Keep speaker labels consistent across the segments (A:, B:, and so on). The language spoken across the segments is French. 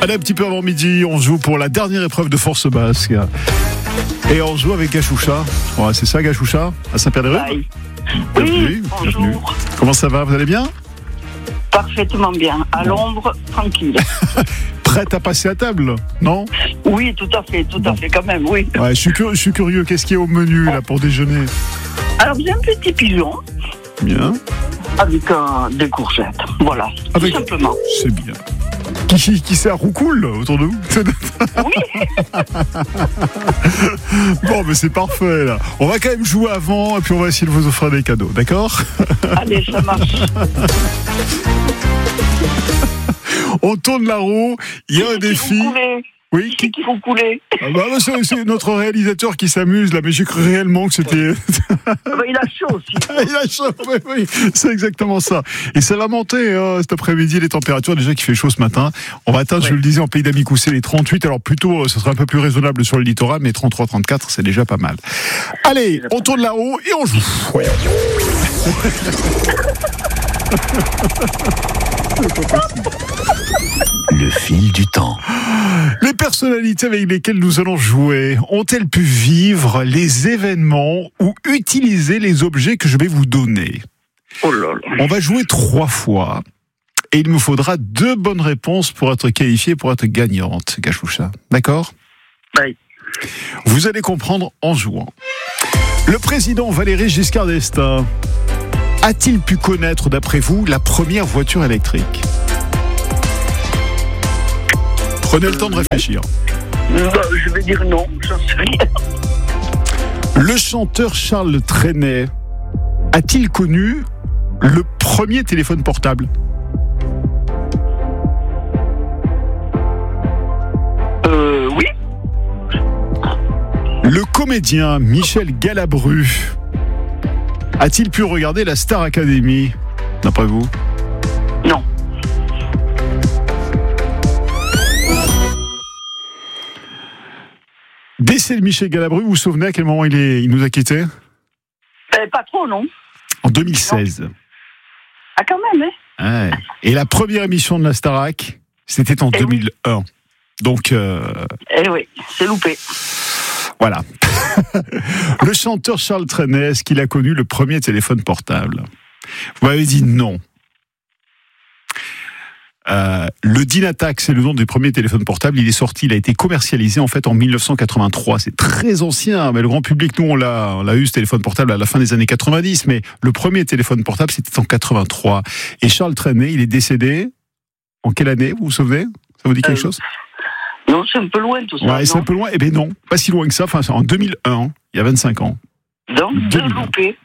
A: Allez, un petit peu avant midi, on joue pour la dernière épreuve de force basque. Et on joue avec Gachoucha. Ouais, c'est ça, Gachoucha, à Saint-Pierre-des-Rues.
B: Oui,
A: bienvenue.
B: bonjour.
A: Comment ça va, vous allez bien?
B: Parfaitement bien. À l'ombre, tranquille.
A: Prête à passer à table, non?
B: Oui, tout à fait, quand même, oui.
A: Ouais, je suis curieux, qu'est-ce qu'il y a au menu là pour déjeuner?
B: Alors, j'ai un petit pigeon
A: Bien.
B: avec des courgettes. Voilà, tout simplement.
A: C'est bien. Qui c'est à roucoule autour de vous?
B: Oui.
A: Bon, mais c'est parfait là. On va quand même jouer avant et puis on va essayer de vous offrir des cadeaux, d'accord?
B: Allez, ça marche.
A: On tourne la roue, il y a un défi. Oui,
B: qui font couler.
A: C'est notre réalisateur qui s'amuse là, mais j'ai cru réellement que c'était.
B: Il a chaud aussi.
A: Il a chaud, oui, c'est exactement ça. Et ça va monter cet après-midi, les températures, déjà qu'il fait chaud ce matin. On va atteindre, je le disais, en Pays d'Amicoussé, les 38. Alors plutôt, ce sera un peu plus raisonnable sur le littoral, mais 33, 34, c'est déjà pas mal. Allez, on tourne la roue et on joue. Ouais.
C: Le fil du temps.
A: Les personnalités avec lesquelles nous allons jouer ont-elles pu vivre les événements ou utiliser les objets que je vais vous donner?
B: Oh là là.
A: On va jouer 3 fois et il me faudra 2 bonnes réponses pour être qualifiée, pour être gagnante, Gachoucha. D'accord?
B: Oui.
A: Vous allez comprendre en jouant. Le président Valéry Giscard d'Estaing a-t-il pu connaître, d'après vous, la première voiture électrique? Prenez le temps de réfléchir.
B: Je vais dire non, j'en sais rien.
A: Le chanteur Charles Trenet a-t-il connu le premier téléphone portable?
B: Oui.
A: Le comédien Michel Galabru a-t-il pu regarder la Star Academy, d'après vous?
B: Non.
A: Décès de Michel Galabru, vous vous souvenez à quel moment il nous a quittés?
B: Pas trop, non.
A: En 2016.
B: Non. Ah, quand même, hein.
A: Ouais. Et la première émission de la Starac, c'était en 2001. Oui. Donc...
B: oui, c'est loupé.
A: Voilà. Le chanteur Charles Trenet, est-ce qu'il a connu le premier téléphone portable? Vous m'avez dit non. Le Dynatac, c'est le nom du premier téléphone portable. Il a été commercialisé en fait en 1983. C'est très ancien, mais le grand public, nous, on l'a eu ce téléphone portable à la fin des années 90. Mais le premier téléphone portable, c'était en 83. Et Charles Trenet, il est décédé en quelle année? Vous vous souvenez? Ça vous dit quelque chose?
B: Non, c'est un peu loin tout ça.
A: Ouais, c'est un peu loin. Eh bien non, pas si loin que ça. Enfin, c'est en 2001, il y a 25 ans.
B: Donc, deux loupés.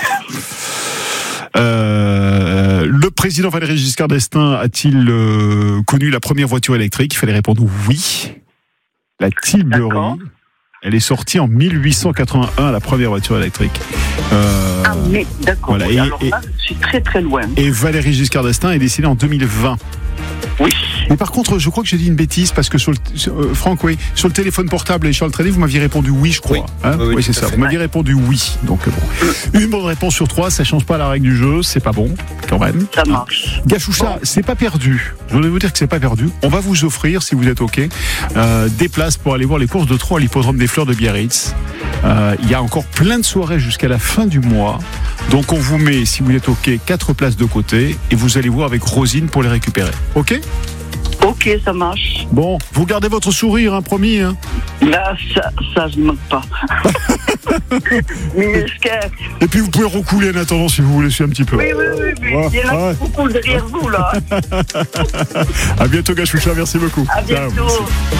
A: Le président Valéry Giscard d'Estaing a-t-il connu la première voiture électrique? Il fallait répondre oui. La Tilbury. Elle est sortie en 1881, la première voiture électrique.
B: Ah mais d'accord.
A: Voilà.
B: Alors là, je suis très très loin.
A: Et Valéry Giscard d'Estaing est décédé en 2020.
B: Oui.
A: Mais par contre, je crois que j'ai dit une bêtise parce que Franck, oui, sur le téléphone portable et Charles Trenet, vous m'aviez répondu oui, je crois.
C: Oui,
A: hein
C: oui,
A: c'est ça. Vous m'aviez répondu oui. Donc bon, une bonne réponse sur 3, ça change pas la règle du jeu, c'est pas bon quand même.
B: Ça marche.
A: Gachoucha, c'est pas perdu. Je voulais vous dire que c'est pas perdu. On va vous offrir, si vous êtes ok, des places pour aller voir les courses de trot à l'hippodrome des Fleurs de Biarritz. Il y a encore plein de soirées jusqu'à la fin du mois. Donc on vous met, si vous êtes ok, 4 places de côté et vous allez voir avec Rosine pour les récupérer. Ok?
B: Ok, ça marche.
A: Bon, vous gardez votre sourire, hein, promis. Hein.
B: Là, ça je ne manque pas. Mais
A: et puis vous pouvez recouler en attendant si vous voulez suivre un petit peu.
B: Oui. Il y en a beaucoup derrière vous, là.
A: À bientôt, Gachoucha, merci beaucoup.
B: À bientôt.